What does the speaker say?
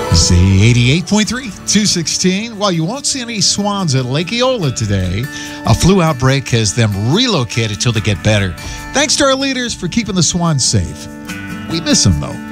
See 88.3, 216. While you won't see any swans at Lake Eola today, a flu outbreak has them relocated till they get better. Thanks to our leaders for keeping the swans safe. We miss them, though.